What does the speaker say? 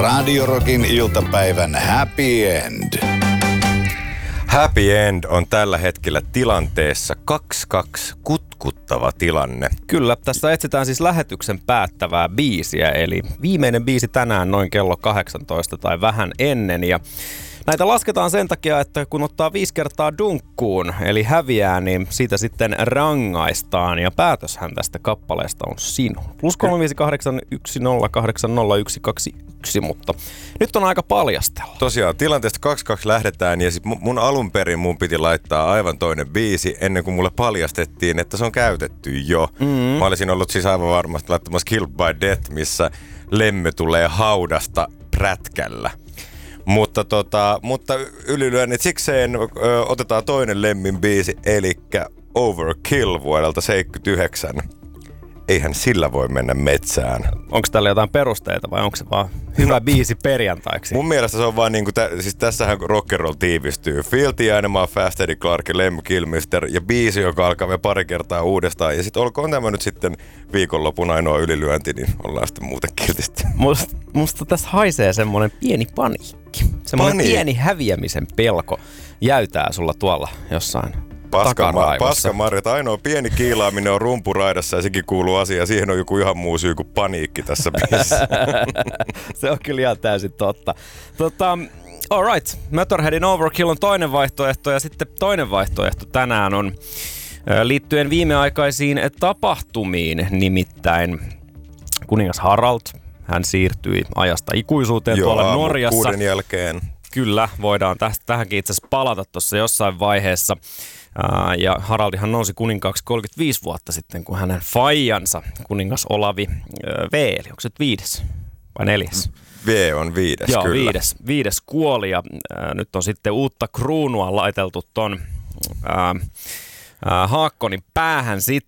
Radio Rockin iltapäivän happy end. Happy end on tällä hetkellä tilanteessa 2-2 kutkuttava tilanne. Kyllä, tässä etsitään siis lähetyksen päättävää biisiä, eli viimeinen biisi tänään noin kello 18 tai vähän ennen. Ja näitä lasketaan sen takia, että kun ottaa 5 kertaa dunkkuun, eli häviää, niin siitä sitten rangaistaan. Ja päätöshän tästä kappaleesta on sinun. Plus 35810802121, mutta nyt on aika paljastella. Tosiaan, tilanteesta 2-2 lähdetään ja sit mun alun perin mun piti laittaa aivan toinen biisi ennen kuin mulle paljastettiin, että se on käytetty jo. Mä olisin ollut siis aivan varmasti laittamassa Killed by Death, missä Lemme tulee haudasta prätkällä. Mutta ylilyönnit sikseen otetaan toinen Lemmin biisi, elikkä Overkill vuodelta 79. Eihän sillä voi mennä metsään. Onko tällä jotain perusteita vai onko se vaan hyvä biisi perjantaiksi? Mun mielestä se on vaan niinku, siis tässähän rock'n'roll tiivistyy. Phil T. Animal, Fast Eddie Clarke, Lemmy Kilmister ja biisi, joka alkaa vielä pari kertaa uudestaan. Ja sit olkoon tämä nyt sitten viikonlopun ainoa ylilyönti, niin ollaan sitten muuten kiltisti. Musta tässä haisee semmonen pieni paniikki. Semmonen pieni häviämisen pelko jäytää sulla tuolla jossain. Paskamarjat. Ainoa pieni kiilaaminen on rumpuraidassa ja sekin kuuluu asiaan. Siihen on joku ihan muu syy kuin paniikki tässä biisissä. Se on kyllä ihan täysin totta. Alright, Motorheadin Overkill on toinen vaihtoehto ja sitten toinen vaihtoehto tänään on liittyen viimeaikaisiin tapahtumiin, nimittäin kuningas Harald. Hän siirtyi ajasta ikuisuuteen tuolla Norjassa. 6 jälkeen. Kyllä, voidaan tähänkin itse asiassa palata tuossa jossain vaiheessa. Ja Haraldihan nousi kuninkaaksi 35 vuotta sitten, kun hänen faijansa, kuningas Olavi V, eli onko se 5 vai 4? V on 5, joo, kyllä. Viides kuoli ja nyt on sitten uutta kruunua laiteltu ton Haakkonin päähän sitten.